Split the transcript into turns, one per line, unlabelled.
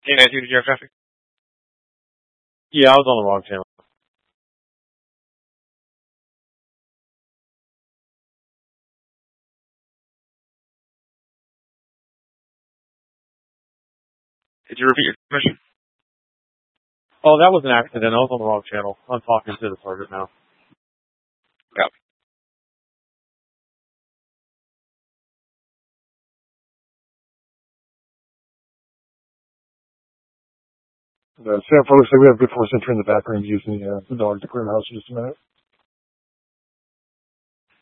Hey, Matthew, did you have traffic?
Yeah, I was on the wrong channel.
Did you repeat your question?
Oh, that was an accident. I was on the wrong channel. I'm talking to the target now.
Yeah.
Sam, looks like we have good force entry in the back room using the dog to clear the house in just a minute.